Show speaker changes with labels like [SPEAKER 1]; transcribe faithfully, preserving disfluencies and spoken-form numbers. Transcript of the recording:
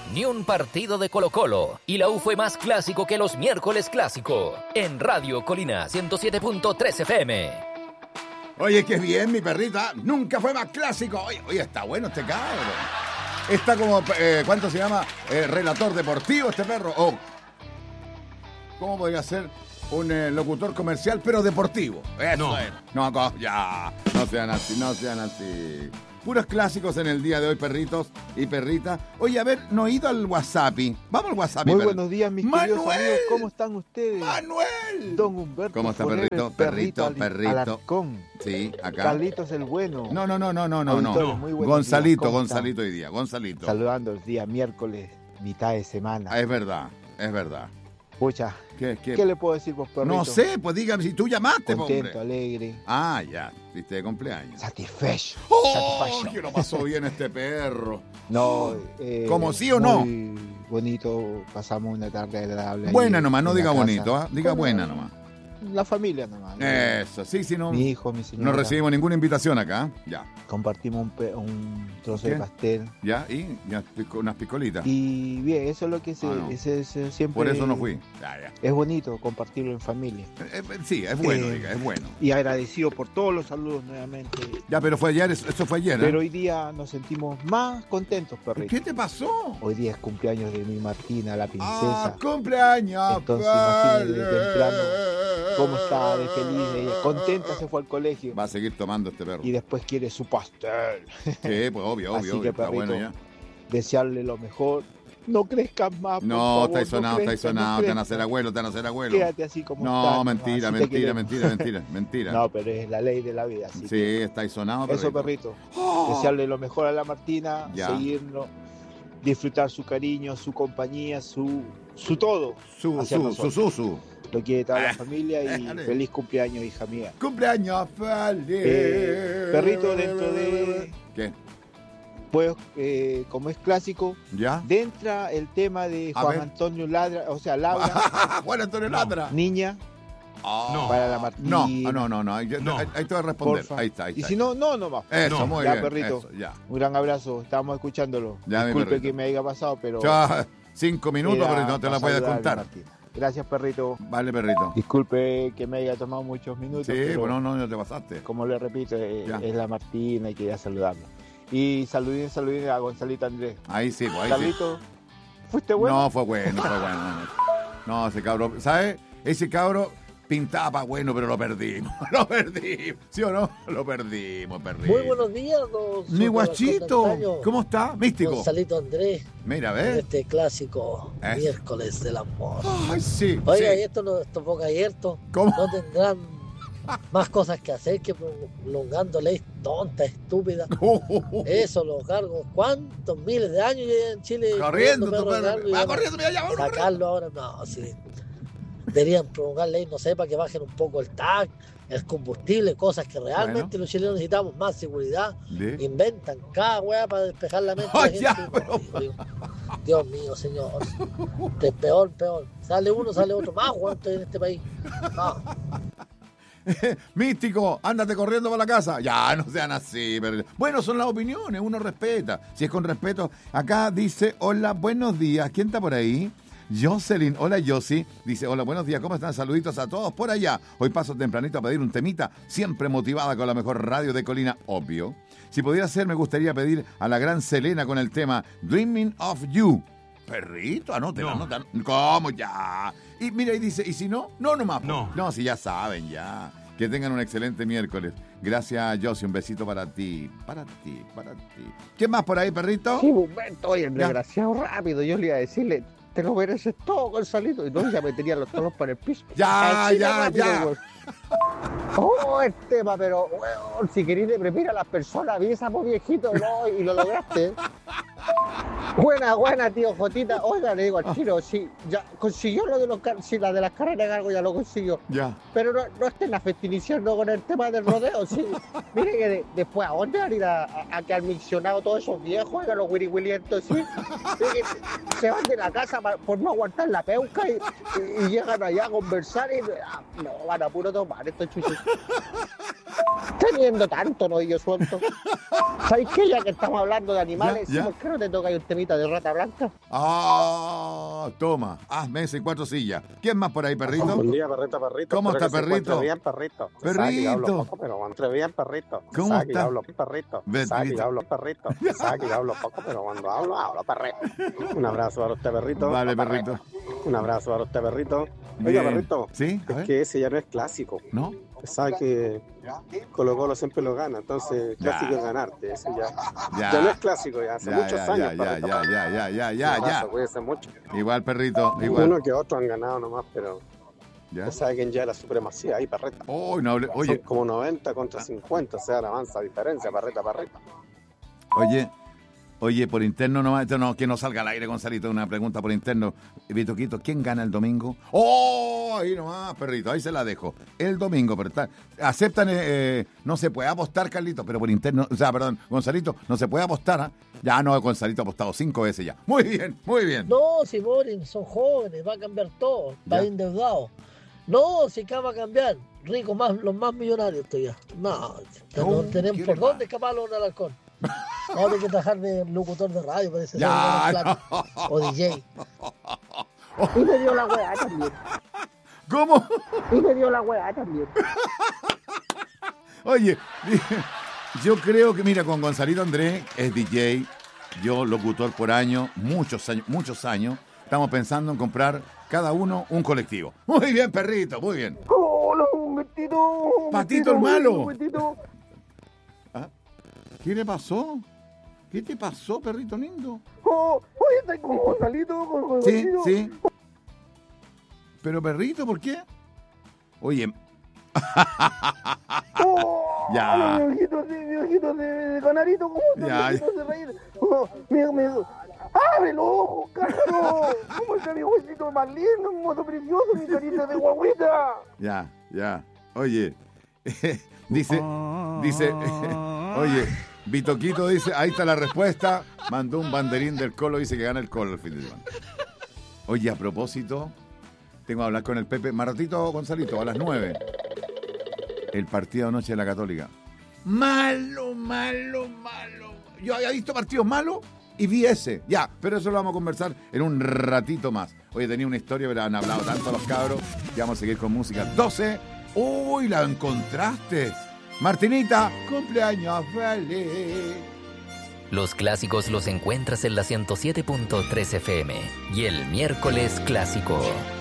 [SPEAKER 1] ni un partido de Colo-Colo. Y la U fue más clásico que los miércoles clásico. En Radio Colina ciento siete punto tres F M.
[SPEAKER 2] Oye, qué bien, mi perrita. Nunca fue más clásico. Oye, oye está bueno este cabro. Está como, eh, ¿cuánto se llama? Eh, relator deportivo este perro. Oh, ¿cómo podría ser un eh, locutor comercial, pero deportivo? Eso
[SPEAKER 3] No.
[SPEAKER 2] es. No, co- ya. No sean así, no sean así. Puros clásicos en el día de hoy, perritos y perritas. Oye, a ver, no he ido al WhatsApp. Vamos al WhatsApp.
[SPEAKER 4] Muy
[SPEAKER 2] perrito.
[SPEAKER 4] buenos días, mis
[SPEAKER 2] ¡Manuel!
[SPEAKER 4] queridos amigos. ¿Cómo están ustedes?
[SPEAKER 2] ¡Manuel!
[SPEAKER 4] Don Humberto.
[SPEAKER 2] ¿Cómo está,
[SPEAKER 4] Forever,
[SPEAKER 2] perrito? Perrito,
[SPEAKER 4] Ali-
[SPEAKER 2] perrito.
[SPEAKER 4] Alarcón.
[SPEAKER 2] Sí, acá.
[SPEAKER 4] Carlitos el bueno.
[SPEAKER 2] No, no, no, no, no, no,
[SPEAKER 4] Auditorio,
[SPEAKER 2] no.
[SPEAKER 4] muy buenos
[SPEAKER 2] Gonzalito,
[SPEAKER 4] días. ¿Cómo están?
[SPEAKER 2] Gonzalito hoy día, Gonzalito.
[SPEAKER 4] Saludando el día miércoles, mitad de semana.
[SPEAKER 2] Ah, es verdad, es verdad.
[SPEAKER 4] Pucha,
[SPEAKER 2] ¿Qué, qué?
[SPEAKER 4] ¿qué le puedo decir vos, perrito?
[SPEAKER 2] No sé, pues dígame si tú llamaste, po,
[SPEAKER 4] Contento,
[SPEAKER 2] hombre.
[SPEAKER 4] alegre,
[SPEAKER 2] Ah, ya, viste de cumpleaños.
[SPEAKER 4] satisfecho.
[SPEAKER 2] ¡Oh!
[SPEAKER 4] satisfecho.
[SPEAKER 2] Que lo pasó bien este perro.
[SPEAKER 4] No, eh,
[SPEAKER 2] ¿Cómo sí o no?
[SPEAKER 4] muy bonito, pasamos una tarde agradable.
[SPEAKER 2] Buena
[SPEAKER 4] ahí
[SPEAKER 2] nomás, no
[SPEAKER 4] en la
[SPEAKER 2] diga
[SPEAKER 4] casa.
[SPEAKER 2] bonito, ¿ah? Diga
[SPEAKER 4] Con
[SPEAKER 2] buena
[SPEAKER 4] la-
[SPEAKER 2] nomás.
[SPEAKER 4] La familia nomás. ¿no?
[SPEAKER 2] Eso, sí, sí, no,
[SPEAKER 4] Mi hijo, mi señora.
[SPEAKER 2] no recibimos ninguna invitación acá. Ya,
[SPEAKER 4] Compartimos un, pe- un trozo
[SPEAKER 2] ¿Qué?
[SPEAKER 4] de pastel.
[SPEAKER 2] ya, y ya, pico- unas picolitas.
[SPEAKER 4] Y bien, eso es lo que se,
[SPEAKER 2] Ah, no.
[SPEAKER 4] ese- ese siempre
[SPEAKER 2] Por eso no fui. Ya, ya.
[SPEAKER 4] es bonito compartirlo en familia.
[SPEAKER 2] Eh, eh, sí, es bueno,
[SPEAKER 4] Eh,
[SPEAKER 2] diga, es bueno.
[SPEAKER 4] Y agradecido por todos los saludos nuevamente.
[SPEAKER 2] Ya, pero fue ayer, eso eso fue ayer, ¿eh?
[SPEAKER 4] Pero hoy día nos sentimos más contentos, perrito.
[SPEAKER 2] ¿Qué te pasó?
[SPEAKER 4] Hoy día es cumpleaños de mi Martina, la
[SPEAKER 2] ¡Ah,
[SPEAKER 4] princesa.
[SPEAKER 2] cumpleaños!
[SPEAKER 4] Entonces, imagínate, de temprano, cómo está de feliz ella. Contenta se fue al colegio.
[SPEAKER 2] Va a seguir tomando este perro.
[SPEAKER 4] Y después quiere su pastel.
[SPEAKER 2] Sí, pues obvio,
[SPEAKER 4] Así
[SPEAKER 2] obvio,
[SPEAKER 4] que,
[SPEAKER 2] obvio, está
[SPEAKER 4] perrito,
[SPEAKER 2] bueno ya.
[SPEAKER 4] Desearle lo mejor. No crezcas más, por
[SPEAKER 2] No,
[SPEAKER 4] favor,
[SPEAKER 2] estáis sonados,
[SPEAKER 4] no
[SPEAKER 2] estáis
[SPEAKER 4] crezcas, no
[SPEAKER 2] sonados, te van a
[SPEAKER 4] crezcas.
[SPEAKER 2] hacer abuelo, te van a hacer abuelo.
[SPEAKER 4] Quédate así como
[SPEAKER 2] No,
[SPEAKER 4] estás,
[SPEAKER 2] mentira,
[SPEAKER 4] así te
[SPEAKER 2] mentira,
[SPEAKER 4] queremos.
[SPEAKER 2] mentira, mentira, mentira.
[SPEAKER 4] No, pero es la ley de la vida. Así
[SPEAKER 2] Sí,
[SPEAKER 4] que
[SPEAKER 2] estáis sonados,
[SPEAKER 4] eso, perrito. Desearle lo mejor a la Martina,
[SPEAKER 2] Ya.
[SPEAKER 4] seguirlo, disfrutar su cariño, su compañía, su, su todo.
[SPEAKER 2] Su,
[SPEAKER 4] hacia
[SPEAKER 2] su, su,
[SPEAKER 4] nosotros.
[SPEAKER 2] su, su.
[SPEAKER 4] Lo quiere toda la
[SPEAKER 2] Eh,
[SPEAKER 4] familia y
[SPEAKER 2] déjale.
[SPEAKER 4] feliz cumpleaños, hija mía.
[SPEAKER 2] Cumpleaños feliz.
[SPEAKER 4] Eh, perrito, dentro de-
[SPEAKER 2] ¿Qué?
[SPEAKER 4] Pues, eh, como es clásico,
[SPEAKER 2] ¿Ya?
[SPEAKER 4] entra el tema de
[SPEAKER 2] A
[SPEAKER 4] Juan
[SPEAKER 2] ver.
[SPEAKER 4] Antonio Ladra, o sea, Laura,
[SPEAKER 2] Juan Antonio Ladra.
[SPEAKER 4] niña,
[SPEAKER 2] Ah.
[SPEAKER 4] para la Martina.
[SPEAKER 2] No, ah, no, no, no. Ahí,
[SPEAKER 3] No.
[SPEAKER 2] ahí- ahí te voy a responder.
[SPEAKER 4] porfa.
[SPEAKER 2] Ahí está, ahí
[SPEAKER 4] Y
[SPEAKER 2] está.
[SPEAKER 4] si no, no, no más.
[SPEAKER 2] Eso,
[SPEAKER 3] No.
[SPEAKER 2] muy
[SPEAKER 4] Ya,
[SPEAKER 2] bien.
[SPEAKER 4] perrito.
[SPEAKER 2] Eso, ya.
[SPEAKER 4] Un gran abrazo, estábamos escuchándolo.
[SPEAKER 2] Ya, mi
[SPEAKER 4] Disculpe
[SPEAKER 2] perrito.
[SPEAKER 4] que me haya pasado, pero...
[SPEAKER 2] Ya, cinco minutos,
[SPEAKER 4] era
[SPEAKER 2] pero no te la
[SPEAKER 4] para
[SPEAKER 2] puedes
[SPEAKER 4] saludar a
[SPEAKER 2] contar.
[SPEAKER 4] Martina. Gracias, perrito.
[SPEAKER 2] Vale, perrito.
[SPEAKER 4] Disculpe que me haya tomado muchos minutos,
[SPEAKER 2] Sí,
[SPEAKER 4] pero
[SPEAKER 2] bueno, no, no te pasaste.
[SPEAKER 4] como le repito, eh,
[SPEAKER 2] Ya.
[SPEAKER 4] es la Martina y quería saludarla. Y saludín, saludín a Gonzalito Andrés.
[SPEAKER 2] Ahí sí, pues ahí sí.
[SPEAKER 4] Carlito, ¿fuiste bueno?
[SPEAKER 2] No, fue bueno, fue bueno. No, ese cabro, ¿sabes? Ese cabro pintaba para bueno, pero lo perdimos. Lo perdimos. ¿Sí o no? Lo perdimos, perdimos.
[SPEAKER 5] Muy buenos días, don
[SPEAKER 2] Mi
[SPEAKER 5] Super
[SPEAKER 2] guachito,
[SPEAKER 5] Balcón de Antaño.
[SPEAKER 2] ¿cómo está? Místico.
[SPEAKER 5] Gonzalito Andrés,
[SPEAKER 2] Mira,
[SPEAKER 5] en
[SPEAKER 2] ¿ves?
[SPEAKER 5] este clásico
[SPEAKER 2] Eso.
[SPEAKER 5] miércoles del amor.
[SPEAKER 2] Ay, sí.
[SPEAKER 5] Oiga, y
[SPEAKER 2] sí.
[SPEAKER 5] estos, no- estos bocayertos
[SPEAKER 2] ¿Cómo?
[SPEAKER 5] no tendrán más cosas que hacer que prolongando leyes tontas, estúpidas. Eso, los cargos. ¿Cuántos miles de años llevan en Chile?
[SPEAKER 2] Corriendo,
[SPEAKER 5] cuidando
[SPEAKER 2] tu
[SPEAKER 5] perros de
[SPEAKER 2] perro.
[SPEAKER 5] cargo y
[SPEAKER 2] Va
[SPEAKER 5] van a
[SPEAKER 2] corriendo, mira, ya, va corriendo.
[SPEAKER 5] sacarlo ahora? No, sí. Deberían prolongar leyes, no sé, para que bajen un poco el T A C, el combustible, cosas que realmente
[SPEAKER 2] Bueno.
[SPEAKER 5] los chilenos necesitamos más seguridad.
[SPEAKER 2] ¿Sí?
[SPEAKER 5] Inventan cada weá para despejar la mente. de
[SPEAKER 2] Ay,
[SPEAKER 5] la
[SPEAKER 2] ya,
[SPEAKER 5] gente.
[SPEAKER 2] pero-
[SPEAKER 5] Dios mío, Dios mío, señor. Es peor, peor. Sale uno, sale otro más, weón, en este país. No.
[SPEAKER 2] Místico, ándate corriendo para la casa. Ya, no sean así. Pero... Bueno, son las opiniones, uno respeta. Si es con respeto. Acá dice, hola, buenos días. ¿Quién está por ahí? Jocelyn, hola Josie, dice, hola, buenos días, ¿cómo están? Saluditos a todos por allá. Hoy paso tempranito a pedir un temita, siempre motivada con la mejor radio de Colina, obvio. Si pudiera ser, me gustaría pedir a la gran Selena con el tema Dreaming of You. Perrito, anótelo,
[SPEAKER 3] No.
[SPEAKER 2] anótelo. ¿Cómo ya? Y mira, y dice, ¿y si no? No, nomás. po.
[SPEAKER 3] No.
[SPEAKER 2] No, si ya saben, ya. Que tengan un excelente miércoles. Gracias, Josie, un besito para ti, para ti, para ti. ¿Qué más por ahí, perrito?
[SPEAKER 6] Sí, Humberto, oye, el
[SPEAKER 2] Ya.
[SPEAKER 6] desgraciado rápido. Yo le iba a decirle, te lo mereces todo, Gonzalito. Y no, ya me tenía los toros para el piso.
[SPEAKER 2] Ya,
[SPEAKER 6] Así de
[SPEAKER 2] ya,
[SPEAKER 6] rápido,
[SPEAKER 2] ya.
[SPEAKER 6] weón. Oh, el tema, pero, weón, si querés deprimir a las personas, avisa, pues, viejito, no, y lo lograste. Buena, buena, tío Jotita. Oiga, le digo al chino, sí, ya consiguió lo de los car- sí, la de las carreras de algo ya lo consiguió.
[SPEAKER 2] Ya.
[SPEAKER 6] Pero no, no estén aficionando con el tema del rodeo, sí. Mire que de- después, ¿a dónde van a ir a, a, a quedar miccionados todos esos viejos? Oiga, los Willy Willy, sí. Mire que se, se van de la casa pa- por no aguantar la peuca y, y- y llegan allá a conversar y ah, no, van a puro tomar estos chuchos. Te teniendo tanto novillo suelto. ¿Sabes qué? Ya que estamos hablando de animales,
[SPEAKER 2] Ya, ya.
[SPEAKER 6] ¿por qué no te toca ahí un temita de rata blanca?
[SPEAKER 2] Ah, toma, hazme ese cuatro sillas. ¿Quién más por ahí, perrito?
[SPEAKER 3] Buen día, perrito, perrito.
[SPEAKER 2] ¿Cómo
[SPEAKER 3] Espero
[SPEAKER 2] está,
[SPEAKER 3] que se encuentre
[SPEAKER 2] perrito?
[SPEAKER 3] bien, perrito. Se
[SPEAKER 2] Perrito.
[SPEAKER 3] sabe que yo hablo poco, pero cuando entre bien, perrito. Se
[SPEAKER 2] ¿Cómo
[SPEAKER 3] sabe que yo
[SPEAKER 2] está?
[SPEAKER 3] hablo perrito. Se
[SPEAKER 2] Perrito.
[SPEAKER 3] sabe que yo hablo perrito. Se sabe que yo hablo poco, pero cuando hablo, hablo perrito. Un abrazo para usted, perrito.
[SPEAKER 2] Vale, perrito.
[SPEAKER 3] Un abrazo para usted, perrito.
[SPEAKER 2] Bien.
[SPEAKER 3] Oiga, perrito.
[SPEAKER 2] ¿Sí? A
[SPEAKER 3] Es
[SPEAKER 2] ver.
[SPEAKER 3] que ese ya no es clásico.
[SPEAKER 2] ¿No?
[SPEAKER 3] Sabe que Colo Colo siempre lo gana, entonces
[SPEAKER 2] Ya.
[SPEAKER 3] clásico es ganarte. Eso ya,
[SPEAKER 2] Ya.
[SPEAKER 3] ya no es clásico, ya hace
[SPEAKER 2] Ya,
[SPEAKER 3] muchos
[SPEAKER 2] ya,
[SPEAKER 3] años.
[SPEAKER 2] ya,
[SPEAKER 3] perrito.
[SPEAKER 2] ya, ya, ya, ya, ya,
[SPEAKER 3] Un abrazo,
[SPEAKER 2] ya.
[SPEAKER 3] cuídese mucho.
[SPEAKER 2] Igual, perrito, igual.
[SPEAKER 3] Uno que otro han ganado nomás, pero
[SPEAKER 2] Ya.
[SPEAKER 3] usted sabe quién ya la supremacía ahí, perreta.
[SPEAKER 2] Oh, no hable-
[SPEAKER 3] Son
[SPEAKER 2] Oye,
[SPEAKER 3] como noventa contra cincuenta, o sea, avanza diferencia, parreta, parreta.
[SPEAKER 2] oye, oye, por interno nomás, esto no, que no salga al aire, Gonzalito, una pregunta por interno. Vitoquito, ¿quién gana el domingo? ¡Oh! Ahí nomás, perrito, ahí se la dejo. El domingo, pero está, aceptan, eh, no se puede apostar, Carlito, pero por interno, o sea, perdón, Gonzalito, no se puede apostar, ¿ah? Ya no, Gonzalito ha apostado cinco veces ya. Muy bien, muy bien.
[SPEAKER 5] No, si Boris, son jóvenes, va a cambiar todo, va
[SPEAKER 2] Ya.
[SPEAKER 5] endeudado. No, si acá va a cambiar, rico más, los más millonarios estoy ya. No, que no
[SPEAKER 2] No,
[SPEAKER 5] tenemos
[SPEAKER 2] ¿qué
[SPEAKER 5] por
[SPEAKER 2] le
[SPEAKER 5] dónde escaparlo al halcón. Ahora hay que trabajar de locutor de radio, parece.
[SPEAKER 2] Ya,
[SPEAKER 5] ser plata. O D J.
[SPEAKER 6] Y me dio la weá también.
[SPEAKER 2] ¿Cómo?
[SPEAKER 6] Y me dio la weá también.
[SPEAKER 2] Oye, yo creo que, mira, con Gonzalito Andrés es D J, yo locutor por año, muchos años, muchos años. Estamos pensando en comprar cada uno un colectivo. Muy bien, perrito, muy bien.
[SPEAKER 6] ¡Hola, un gatito!
[SPEAKER 2] Patito el malo.
[SPEAKER 6] Un gatito.
[SPEAKER 2] ¿Ah? ¿Qué le pasó? ¿Qué te pasó, perrito lindo?
[SPEAKER 6] Oh, oye, ¿estás con Gonzalito? ¿Con
[SPEAKER 2] Sí,
[SPEAKER 6] Gonzalito?
[SPEAKER 2] sí. Pero perrito, ¿por qué? Oye,
[SPEAKER 6] Oh,
[SPEAKER 2] Ya.
[SPEAKER 6] Mi ojito de, mi ojito de, de canarito, ¿cómo está?
[SPEAKER 2] Ya,
[SPEAKER 6] Mi ojito de reír. Oh, mi, mi, ¡abre los ojos, cállalo! ¿Cómo está mi huesito más lindo, un modo precioso, mi carita de guaguita?
[SPEAKER 2] ya, ya. Oye, dice, dice, oye, Vitoquito dice, ahí está la respuesta. Mandó un banderín del Colo, dice que gana el Colo el fin de semana. Oye, a propósito, tengo que hablar con el Pepe. Más ratito, Gonzalito, a las nueve. El partido de anoche de la Católica. Malo, malo, malo. Yo había visto partidos malos y vi ese. Ya, pero eso lo vamos a conversar en un ratito más. Oye, tenía una historia, pero han hablado tanto los cabros que vamos a seguir con música. doce. Uy, la encontraste. Martinita, cumpleaños feliz.
[SPEAKER 1] Los clásicos los encuentras en la ciento siete punto tres F M y el miércoles clásico.